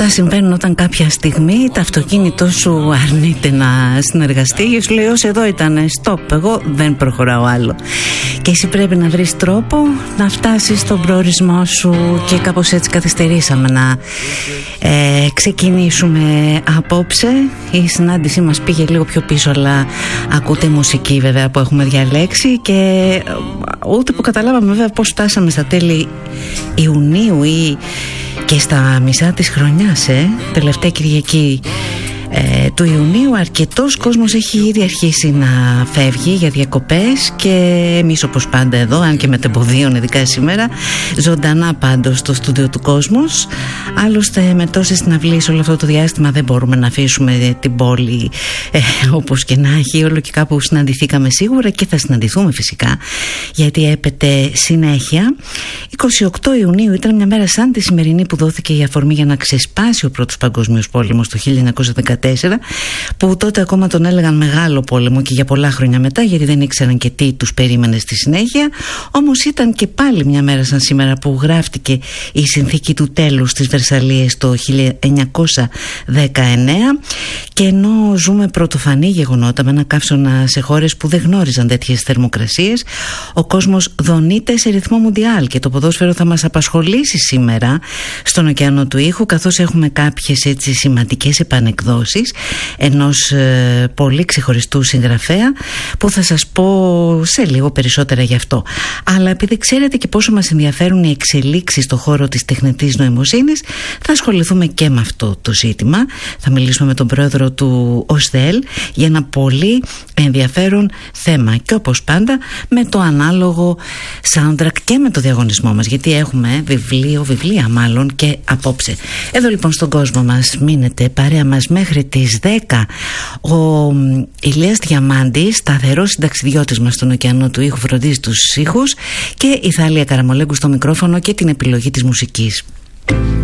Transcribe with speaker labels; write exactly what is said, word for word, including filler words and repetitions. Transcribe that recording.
Speaker 1: Αυτά συμβαίνουν όταν κάποια στιγμή το αυτοκίνητό σου αρνείται να συνεργαστεί και σου λέει ως εδώ ήτανε, stop, εγώ δεν προχωράω άλλο. Και εσύ πρέπει να βρεις τρόπο να φτάσεις στον προορισμό σου και κάπως έτσι καθυστερήσαμε να ε, ξεκινήσουμε απόψε. Η συνάντησή μας πήγε λίγο πιο πίσω, αλλά ακούτε μουσική βέβαια που έχουμε διαλέξει και ούτε που καταλάβαμε βέβαια πώς φτάσαμε στα τέλη Ιουνίου ή και στα μισά της χρονιάς, ε, τελευταία Κυριακή ε, του Ιουνίου. Αρκετός κόσμος έχει ήδη αρχίσει να φεύγει για διακοπές και εμείς όπως πάντα εδώ, αν και με τεμποδίων ειδικά σήμερα, ζωντανά πάντως στο στούντιο του Κόσμος. Άλλωστε με τόσες συναυλίες όλο αυτό το διάστημα δεν μπορούμε να αφήσουμε την πόλη ε, όπως και να έχει. Όλο και κάπου συναντηθήκαμε σίγουρα και θα συναντηθούμε φυσικά, γιατί έπεται συνέχεια. είκοσι οκτώ Ιουνίου ήταν μια μέρα σαν τη σημερινή που δόθηκε η αφορμή για να ξεσπάσει ο Πρώτος Παγκόσμιος Πόλεμος το χίλια εννιακόσια δεκατέσσερα, που τότε ακόμα τον έλεγαν μεγάλο πόλεμο και για πολλά χρόνια μετά, γιατί δεν ήξεραν και τι τους περίμενε στη συνέχεια. Όμως ήταν και πάλι μια μέρα σαν σήμερα που γράφτηκε η συνθήκη του τέλους στις Βερσαλίες το χίλια εννιακόσια δεκαεννέα, και ενώ ζούμε πρωτοφανή γεγονότα με ένα καύσωνα σε χώρες που δεν γνώριζαν τέτοιες θερμοκρασίες, ο κόσμος δονείται σε ρυθμό μουντιάλ και το ποδόσφαιρο θα μας απασχολήσει σήμερα στον ωκεανό του ήχου, καθώς έχουμε κάποιες έτσι σημαντικές επανεκδόσεις ενός ε, πολύ ξεχωριστού συγγραφέα που θα σας πω σε λίγο περισσότερα γι' αυτό. Αλλά επειδή ξέρετε και πόσο μας ενδιαφέρουν οι εξελίξεις στον χώρο της τεχνητής νοημοσύνης, θα ασχοληθούμε και με αυτό το ζήτημα. Θα μιλήσουμε με τον πρόεδρο του ΟΣΔΕΛ για ένα πολύ ενδιαφέρον θέμα και όπως πάντα με το ανάλογο soundtrack και με το διαγωνισμό μας, γιατί έχουμε βιβλίο, βιβλία μάλλον και απόψε. Εδώ λοιπόν στον Κόσμο μας μείνετε παρέα μας μέχρι τις δέκα. Ο Ηλίας Διαμάντης, σταθερός συνταξιδιώτης μας στον ωκεανό του ήχου, φροντίζει τους ήχους, και η Θάλια Καραμολέγκου στο μικρόφωνο και την επιλογή της μουσικής.